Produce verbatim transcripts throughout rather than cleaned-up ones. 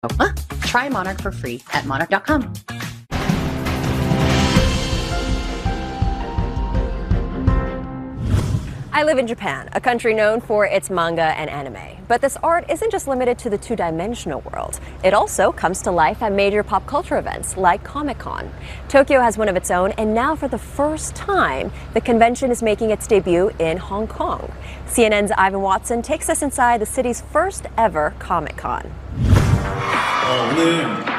Uh, try Monarch for free at monarch dot com. I live in Japan, a country known for its manga and anime. But this art isn't just limited to the two-dimensional world. It also comes to life at major pop culture events like Comic-Con. Tokyo has one of its own, and now for the first time, the convention is making its debut in Hong Kong. C N N's Ivan Watson takes us inside the city's first ever Comic-Con. 어, 오늘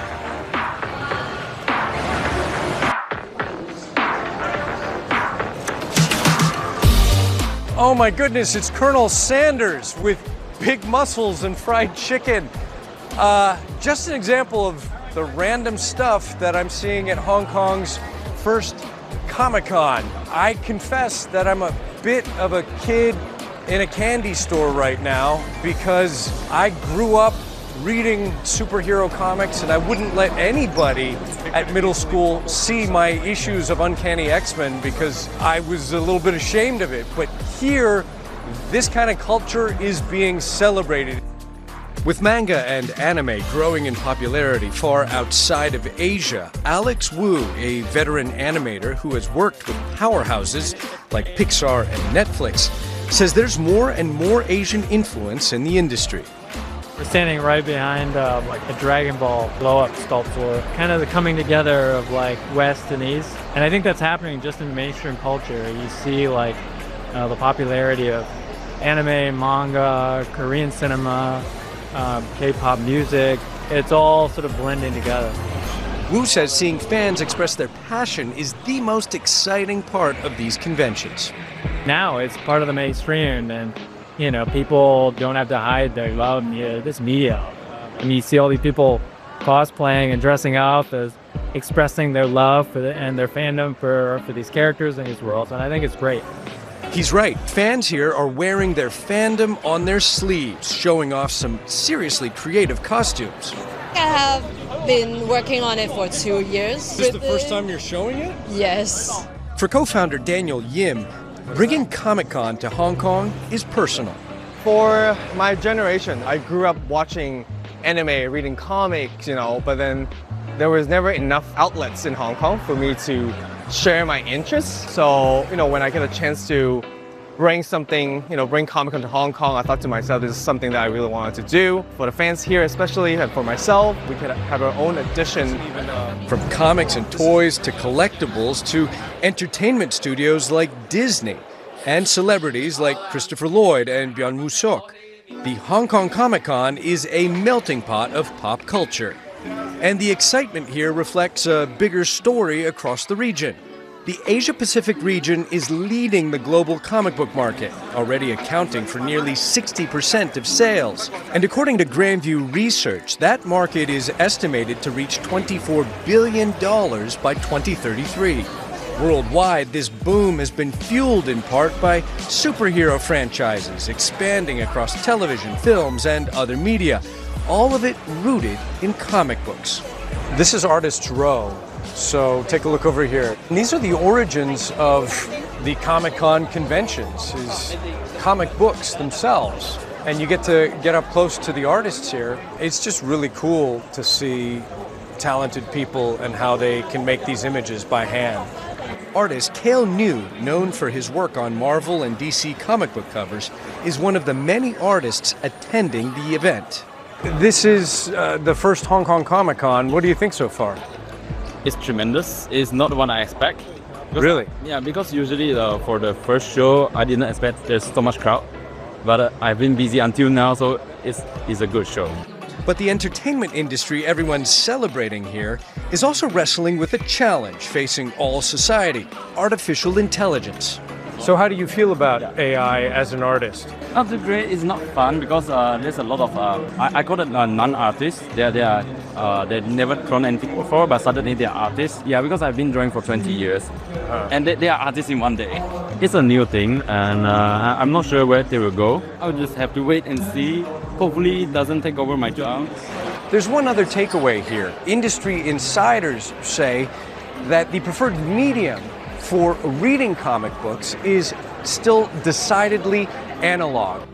Oh my goodness, it's Colonel Sanders with big muscles and fried chicken. Uh, just an example of the random stuff that I'm seeing at Hong Kong's first Comic-Con. I confess that I'm a bit of a kid in a candy store right now because I grew up reading superhero comics and I wouldn't let anybody at middle school see my issues of Uncanny X-Men because I was a little bit ashamed of it. But here, this kind of culture is being celebrated. With manga and anime growing in popularity far outside of Asia, Alex Wu, a veteran animator who has worked with powerhouses like Pixar and Netflix, says there's more and more Asian influence in the industry. We're standing right behind uh, like a Dragon Ball blow-up sculpture, kind of the coming together of like West and East. And I think that's happening just in mainstream culture. You see like uh, the popularity of anime, manga, Korean cinema, um, K-pop music. It's all sort of blending together. Wu says seeing fans express their passion is the most exciting part of these conventions. Now it's part of the mainstream, and you know, people don't have to hide their love in this media. And you see all these people cosplaying and dressing up as expressing their love for the, and their fandom for, for these characters in these worlds, and I think it's great. He's right. Fans here are wearing their fandom on their sleeves, showing off some seriously creative costumes. I have been working on it for two years. Is this the first time you're showing it? Yes. For co-founder Daniel Yim, bringing Comic-Con to Hong Kong is personal. For my generation, I grew up watching anime, reading comics, you know, but then there was never enough outlets in Hong Kong for me to share my interests. So, you know, when I get a chance to bring something, you know, bring Comic-Con to Hong Kong, I thought to myself, this is something that I really wanted to do. For the fans here especially, and for myself, we could have our own edition. From comics and toys to collectibles to entertainment studios like Disney and celebrities like Christopher Lloyd and Byung-Woo Seok, the Hong Kong Comic-Con is a melting pot of pop culture. And the excitement here reflects a bigger story across the region. The Asia-Pacific region is leading the global comic book market, already accounting for nearly sixty percent of sales. And according to Grandview Research, that market is estimated to reach twenty-four billion dollars by twenty thirty-three. Worldwide, this boom has been fueled in part by superhero franchises expanding across television, films, and other media, all of it rooted in comic books. This is Artists Row. So take a look over here. And these are the origins of the Comic-Con conventions, is comic books themselves. And you get to get up close to the artists here. It's just really cool to see talented people and how they can make these images by hand. Artist Cale New, known for his work on Marvel and D C comic book covers, is one of the many artists attending the event. This is uh, the first Hong Kong Comic-Con. What do you think so far? It's tremendous. It's not what I expect. Because, really? Yeah, because usually uh, for the first show, I didn't expect there's so much crowd. But uh, I've been busy until now, so it's, it's a good show. But the entertainment industry everyone's celebrating here is also wrestling with a challenge facing all society: artificial intelligence. So how do you feel about A I as an artist? After grade is not fun because uh, there's a lot of, uh, I, I call it uh, non-artists. They're, they are, uh, they've never drawn anything before, but suddenly they're artists. Yeah, because I've been drawing for twenty years. Uh. And they, they are artists in one day. It's a new thing, and uh, I'm not sure where they will go. I'll just have to wait and see. Hopefully it doesn't take over my job. There's one other takeaway here. Industry insiders say that the preferred medium for reading comic books is still decidedly analog.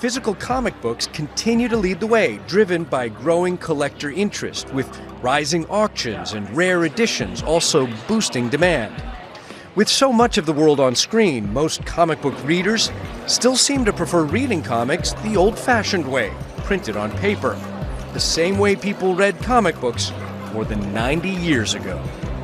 physical comic books continue to lead the way, driven by growing collector interest, with rising auctions and rare editions also boosting demand. With so much of the world on screen, most comic book readers still seem to prefer reading comics the old-fashioned way, printed on paper, the same way people read comic books more than ninety years ago.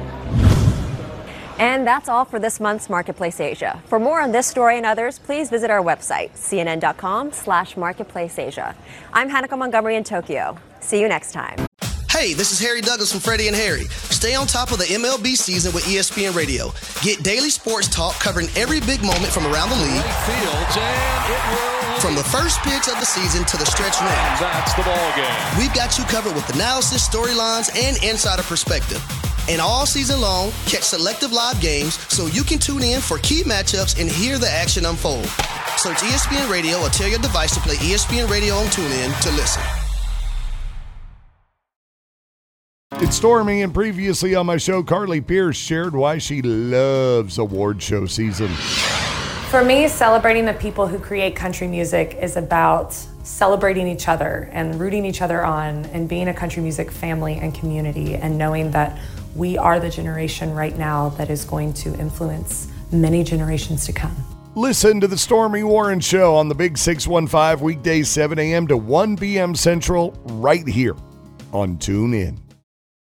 And that's all for this month's Marketplace Asia. For more on this story and others, please visit our website, cnn.com slash Marketplace Asia. I'm Hanukkah Montgomery in Tokyo. See you next time. Hey, this is Harry Douglas from Freddie and Harry. Stay on top of the M L B season with E S P N Radio. Get daily sports talk covering every big moment from around the league. From the first pitch of the season to the stretch run. That's the ball game. We've got you covered with analysis, storylines, and insider perspective. And all season long, catch selective live games so you can tune in for key matchups and hear the action unfold. Search E S P N Radio or tell your device to play E S P N Radio on TuneIn to listen. It's Stormy, and previously on my show, Carly Pierce shared why she loves award show season. For me, celebrating the people who create country music is about celebrating each other and rooting each other on and being a country music family and community and knowing that we are the generation right now that is going to influence many generations to come. Listen to the Stormy Warren Show on the Big six one five, weekdays seven a.m. to one p.m. Central, right here on TuneIn.